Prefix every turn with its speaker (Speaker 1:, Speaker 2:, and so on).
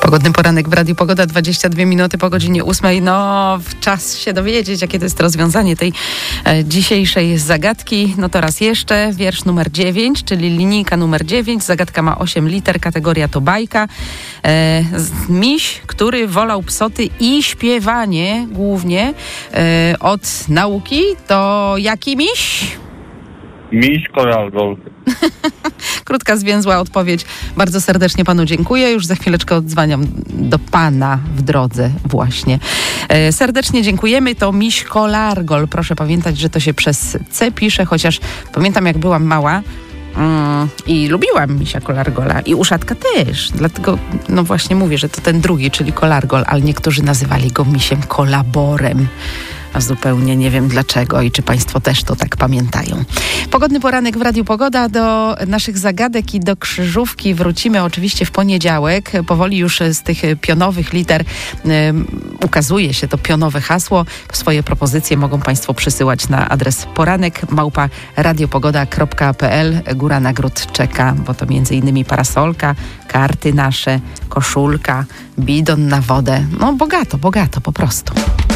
Speaker 1: Pogodny poranek w Radiu Pogoda, 22 minuty po godzinie 8. No, czas się dowiedzieć, jakie to jest rozwiązanie tej dzisiejszej zagadki. No to raz jeszcze, wiersz numer 9, czyli linijka numer 9. Zagadka ma 8 liter, kategoria to bajka. Miś, który wolał psoty i śpiewanie głównie od nauki, to jaki miś?
Speaker 2: Miś Kolargol.
Speaker 1: Krótka, zwięzła odpowiedź. Bardzo serdecznie panu dziękuję. Już za chwileczkę odzwaniam do pana w drodze właśnie. Serdecznie dziękujemy. To miś Kolargol. Proszę pamiętać, że to się przez C pisze, chociaż pamiętam, jak byłam mała i lubiłam misia Kolargola i uszatka też. Dlatego no właśnie mówię, że to ten drugi, czyli Kolargol, ale niektórzy nazywali go misiem Kolaborem. A zupełnie nie wiem dlaczego i czy państwo też to tak pamiętają. Pogodny poranek w Radiu Pogoda. Do naszych zagadek i do krzyżówki wrócimy oczywiście w poniedziałek. Powoli już z tych pionowych liter ukazuje się to pionowe hasło. Swoje propozycje mogą państwo przysyłać na adres poranek@radiopogoda.pl. Góra nagród czeka, bo to m.in. parasolka, karty nasze, koszulka, bidon na wodę. No bogato po prostu.